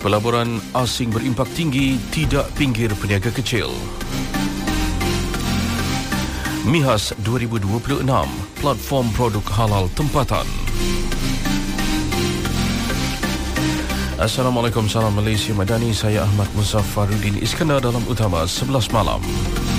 Pelaburan asing berimpak tinggi, tidak pinggir peniaga kecil. MIHAS 2026, platform produk halal tempatan. Assalamualaikum, salam Malaysia Madani. Saya Ahmad Muzaffaruddin Iskandar dalam Utama 11 malam.